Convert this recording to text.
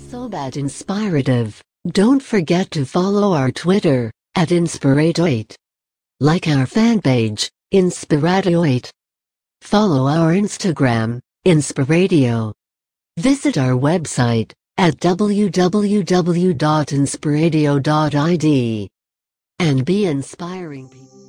so that inspirative. Don't forget to follow our Twitter, @Inspirato8. Like our fan page, Inspirato8. Follow our Instagram, Inspiradio. Visit our website, at www.inspiradio.id. And be inspiring people.